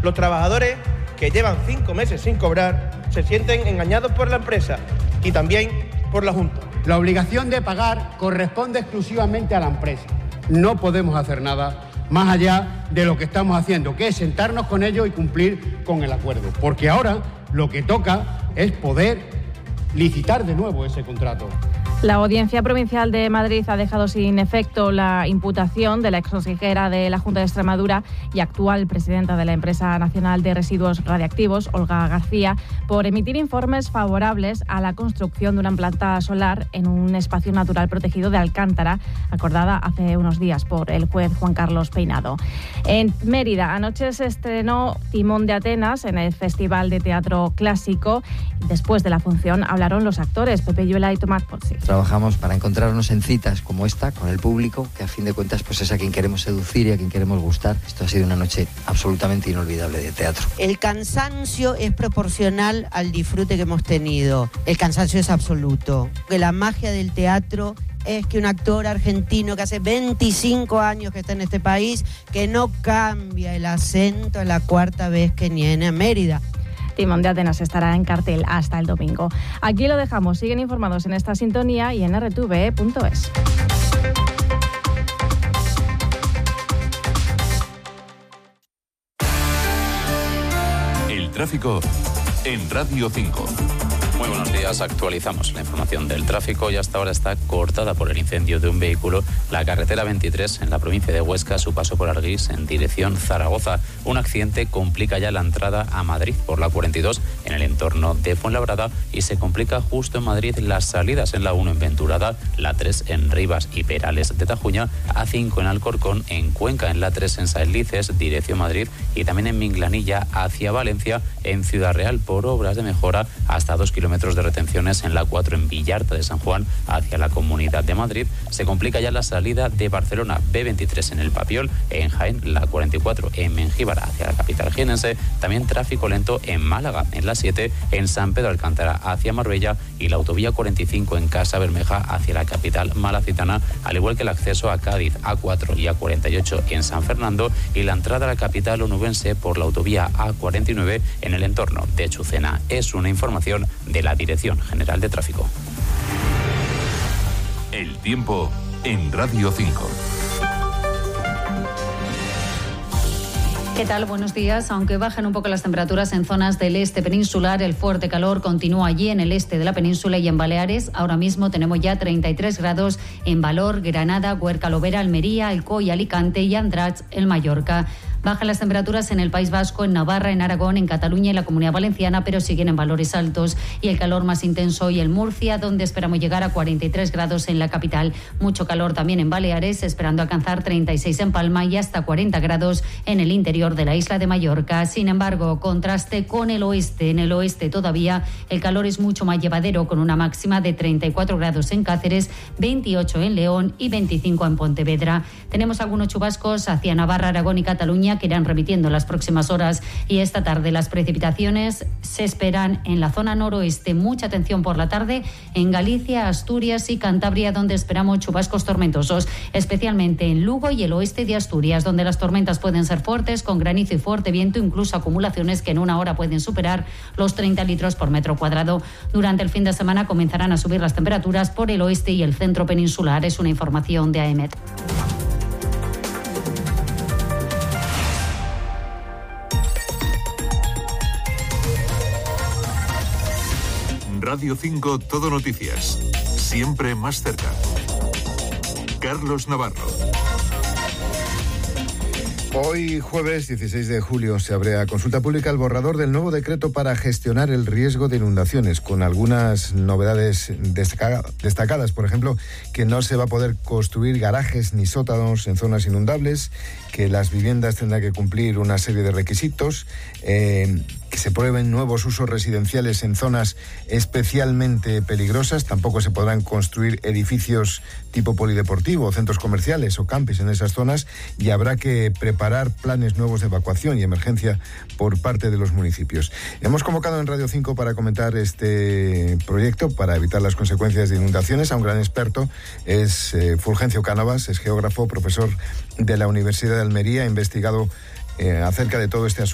Los trabajadores que llevan 5 meses sin cobrar se sienten engañados por la empresa y también por la Junta. La obligación de pagar corresponde exclusivamente a la empresa. No podemos hacer nada más allá de lo que estamos haciendo, que es sentarnos con ellos y cumplir con el acuerdo. Porque ahora lo que toca es poder licitar de nuevo ese contrato. La Audiencia Provincial de Madrid ha dejado sin efecto la imputación de la exconsejera de la Junta de Extremadura y actual presidenta de la Empresa Nacional de Residuos Radiactivos, Olga García, por emitir informes favorables a la construcción de una planta solar en un espacio natural protegido de Alcántara, acordada hace unos días por el juez Juan Carlos Peinado. En Mérida, anoche se estrenó Timón de Atenas en el Festival de Teatro Clásico. Después de la función hablaron los actores Pepe Lluela y Tomás Ponzi. Trabajamos para encontrarnos en citas como esta con el público, que a fin de cuentas pues es a quien queremos seducir y a quien queremos gustar. Esto ha sido una noche absolutamente inolvidable de teatro. El cansancio es proporcional al disfrute que hemos tenido. El cansancio es absoluto. Que la magia del teatro es que un actor argentino que hace 25 años que está en este país, que no cambia el acento a la cuarta vez que viene a Mérida. Timón de Atenas estará en cartel hasta el domingo. Aquí lo dejamos. Siguen informados en esta sintonía y en rtve.es. El tráfico en Radio 5. Muy buenos días, actualizamos la información del tráfico y hasta ahora está cortada por el incendio de un vehículo la carretera 23 en la provincia de Huesca, su paso por Arguís en dirección Zaragoza. Un accidente complica ya la entrada a Madrid por la 42 en el entorno de Fuenlabrada y se complica justo en Madrid las salidas en la 1 en Venturada, la 3 en Rivas y Perales de Tajuña, A5 en Alcorcón, en Cuenca en la 3 en Saelices, dirección Madrid y también en Minglanilla hacia Valencia, en Ciudad Real por obras de mejora hasta 2 kilómetros de retenciones en la 4 en Villarta de San Juan hacia la Comunidad de Madrid. Se complica ya la salida de Barcelona, B23 en el Papiol, en Jaén, la 44 en Mengíbar hacia la capital jienense, también tráfico lento en Málaga, en la 7 en San Pedro Alcántara hacia Marbella y la autovía 45 en Casa Bermeja hacia la capital malacitana, al igual que el acceso a Cádiz, A4 y A48 en San Fernando y la entrada a la capital onubense por la autovía A49 en el entorno de Chucena. Es una información de la Dirección General de Tráfico. El tiempo en Radio 5. ¿Qué tal? Buenos días. Aunque bajan un poco las temperaturas en zonas del este peninsular, el fuerte calor continúa allí en el este de la península y en Baleares. Ahora mismo tenemos ya 33 grados en Valor, Granada, Huerca, Lovera, Almería, Alcoy, Alicante y Andratx, en Mallorca. Bajan las temperaturas en el País Vasco, en Navarra, en Aragón, en Cataluña y la Comunidad Valenciana, pero siguen en valores altos. Y el calor más intenso hoy en Murcia, donde esperamos llegar a 43 grados en la capital. Mucho calor también en Baleares, esperando alcanzar 36 en Palma y hasta 40 grados en el interior de la isla de Mallorca. Sin embargo, contraste con el oeste. En el oeste todavía el calor es mucho más llevadero, con una máxima de 34 grados en Cáceres, 28 en León y 25 en Pontevedra. Tenemos algunos chubascos hacia Navarra, Aragón y Cataluña, que irán remitiendo en las próximas horas, y esta tarde las precipitaciones se esperan en la zona noroeste. Mucha atención por la tarde en Galicia, Asturias y Cantabria, donde esperamos chubascos tormentosos, especialmente en Lugo y el oeste de Asturias, donde las tormentas pueden ser fuertes, con granizo y fuerte viento, incluso acumulaciones que en una hora pueden superar los 30 litros por metro cuadrado. Durante el fin de semana comenzarán a subir las temperaturas por el oeste y el centro peninsular. Es una información de AEMET. Radio 5 Todo Noticias. Siempre más cerca. Carlos Navarro. Hoy, jueves 16 de julio, se abre a consulta pública el borrador del nuevo decreto para gestionar el riesgo de inundaciones, con algunas novedades destacadas. Por ejemplo, que no se va a poder construir garajes ni sótanos en zonas inundables, que las viviendas tendrán que cumplir una serie de requisitos, que se prueben nuevos usos residenciales en zonas especialmente peligrosas. Tampoco se podrán construir edificios tipo polideportivo, centros comerciales o campings en esas zonas, y habrá que preparar planes nuevos de evacuación y emergencia por parte de los municipios. Hemos convocado en Radio 5 para comentar este proyecto para evitar las consecuencias de inundaciones a un gran experto. Es Fulgencio Cánovas, es geógrafo, profesor de la Universidad de Almería, ha investigado acerca de todo este asunto